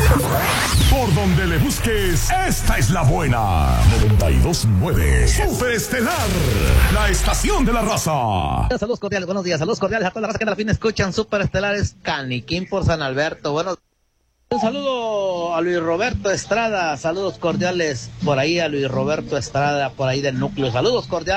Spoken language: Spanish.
Por donde le busques, esta es la buena. 92.9 Super Estelar, la estación de la raza. Saludos cordiales, buenos días, saludos cordiales a toda la raza que a la fin escuchan Super Estelares Caniquín por San Alberto. Bueno, un saludo a Luis Roberto Estrada, saludos cordiales por ahí a Luis Roberto Estrada, por ahí del núcleo, saludos cordiales.